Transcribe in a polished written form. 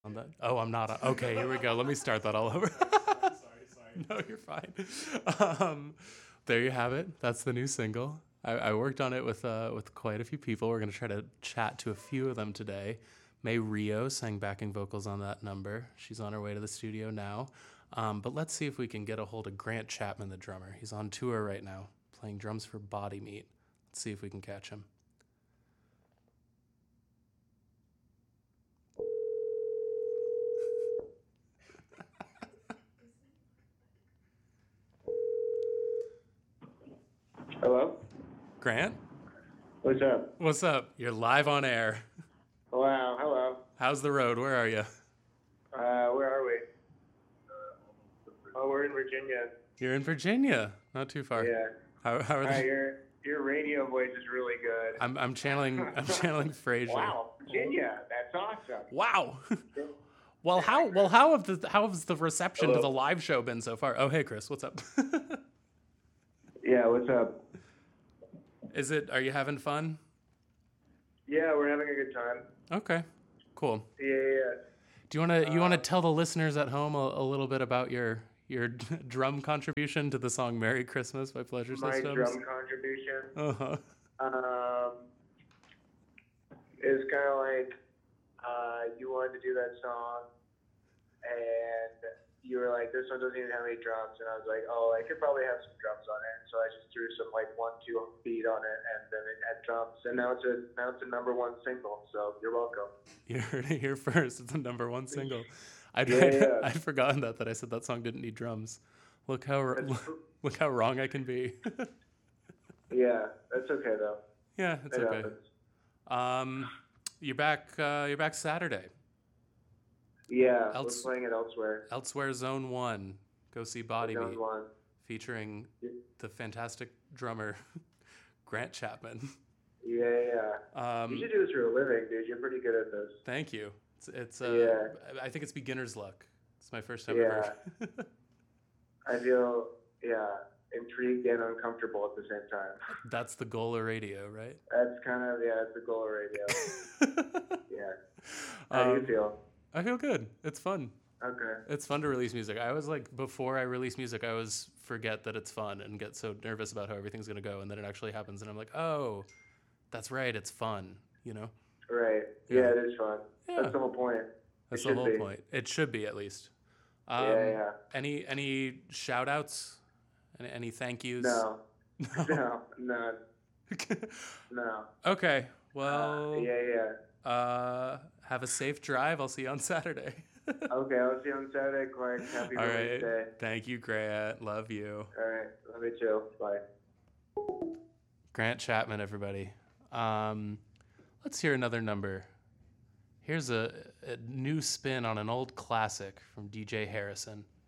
On that. Oh, I'm not. Okay, here we go. Let me start that all over. Sorry. No, you're fine. There you have it. That's the new single. I worked on it with quite a few people. We're gonna try to chat to a few of them today. May Rio sang backing vocals on that number. She's on her way to the studio now. But let's see if we can get a hold of Grant Chapman, the drummer. He's on tour right now, playing drums for Body Meat. Let's see if we can catch him. Hello? Grant? What's up? What's up? You're live on air. Wow, hello. How's the road? Where are you? Where are we? Oh, we're in Virginia. You're in Virginia. Not too far. Yeah. How are they? Your radio voice is really good. I'm channeling Frasier. Wow, Virginia, that's awesome. Wow. Well, how has the reception to the live show been so far? Oh, hey Chris, what's up? Yeah, what's up? Are you having fun? Yeah, we're having a good time. Okay. Cool. Yeah. Do you want to tell the listeners at home a little bit about your drum contribution to the song "Merry Christmas" by Pleasure Systems? My drum contribution. Uh-huh. It's kind of like you wanted to do that song, and you were like, "This one doesn't even have any drums," and I was like, "Oh, I could probably have some drums on it," and so I just threw some like 1-2 beat on it, and then it had drums, and now it's a number one single. So you're welcome. You heard it here first. It's a number one single. I'd forgotten that I said that song didn't need drums. Look how wrong I can be. Yeah, that's okay though. Yeah, it's okay. Happens. You're back Saturday. Yeah, we're playing it elsewhere. Elsewhere Zone 1. Go see Body Meat. Zone 1. Featuring the fantastic drummer, Grant Chapman. Yeah. You should do this for a living, dude. You're pretty good at this. Thank you. It's I think it's beginner's luck. It's my first time ever. I feel, intrigued and uncomfortable at the same time. That's the goal of radio, right? That's that's the goal of radio. Yeah. How do you feel? I feel good. It's fun. Okay. It's fun to release music. I always before I release music, I always forget that it's fun and get so nervous about how everything's going to go. And then it actually happens. And I'm like, oh, that's right. It's fun, you know? Right. Yeah, it is fun. Yeah. That's the whole point. That's the whole point. It should be, at least. Any shout outs? Any thank yous? No. No, none. No. Okay. Well. Have a safe drive. I'll see you on Saturday. Okay, I'll see you on Saturday, Clark. Happy Release Day. Thank you, Grant. Love you. All right. Love you too. Bye. Grant Chapman, everybody. Let's hear another number. Here's a new spin on an old classic from DJ Harrison.